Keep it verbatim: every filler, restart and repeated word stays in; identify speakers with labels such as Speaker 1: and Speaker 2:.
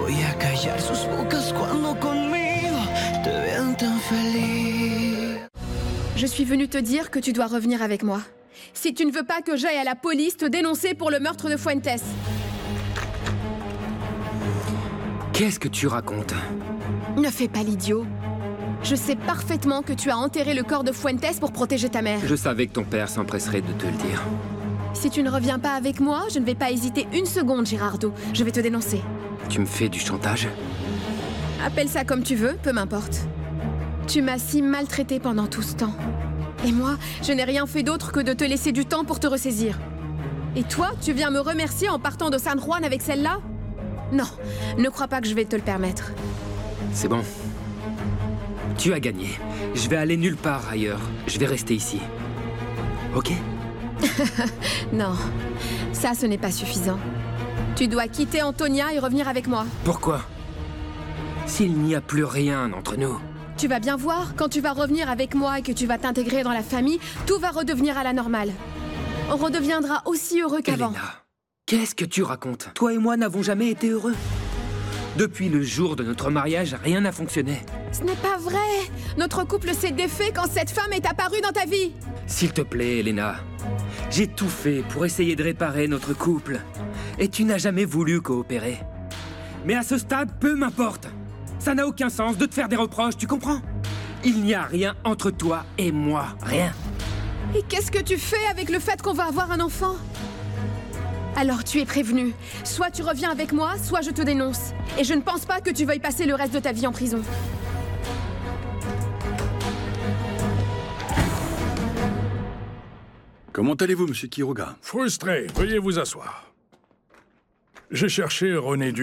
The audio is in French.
Speaker 1: Voy a callar sus bocas cuando conmigo te vean tan feliz.
Speaker 2: Je suis venue te dire que tu dois revenir avec moi. Si tu ne veux pas que j'aille à la police te dénoncer pour le meurtre de Fuentes.
Speaker 3: Qu'est-ce que tu racontes?
Speaker 2: Ne fais pas l'idiot. Je sais parfaitement que tu as enterré le corps de Fuentes pour protéger ta mère.
Speaker 3: Je savais que ton père s'empresserait de te le dire.
Speaker 2: Si tu ne reviens pas avec moi, je ne vais pas hésiter une seconde, Girardo. Je vais te dénoncer.
Speaker 3: Tu me fais du chantage?
Speaker 2: Appelle ça comme tu veux, peu m'importe. Tu m'as si maltraité pendant tout ce temps. Et moi, je n'ai rien fait d'autre que de te laisser du temps pour te ressaisir. Et toi, tu viens me remercier en partant de San Juan avec celle-là? Non, ne crois pas que je vais te le permettre.
Speaker 3: C'est bon. Tu as gagné. Je vais aller nulle part ailleurs. Je vais rester ici. Ok?
Speaker 2: Non, ça ce n'est pas suffisant. Tu dois quitter Antonia et revenir avec moi.
Speaker 3: Pourquoi? S'il n'y a plus rien entre nous.
Speaker 2: Tu vas bien voir, quand tu vas revenir avec moi et que tu vas t'intégrer dans la famille, tout va redevenir à la normale. On redeviendra aussi heureux qu'avant.
Speaker 3: Elena, qu'est-ce que tu racontes? Toi et moi n'avons jamais été heureux. Depuis le jour de notre mariage, rien n'a fonctionné.
Speaker 2: Ce n'est pas vrai! Notre couple s'est défait quand cette femme est apparue dans ta vie!
Speaker 3: S'il te plaît, Elena. J'ai tout fait pour essayer de réparer notre couple. Et tu n'as jamais voulu coopérer. Mais à ce stade, peu m'importe. Ça n'a aucun sens de te faire des reproches, tu comprends? Il n'y a rien entre toi et moi, rien.
Speaker 2: Et qu'est-ce que tu fais avec le fait qu'on va avoir un enfant? Alors tu es prévenu. Soit tu reviens avec moi, soit je te dénonce. Et je ne pense pas que tu veuilles passer le reste de ta vie en prison.
Speaker 4: Comment allez-vous, monsieur Quiroga?
Speaker 5: Frustré, veuillez vous asseoir. J'ai cherché René Du.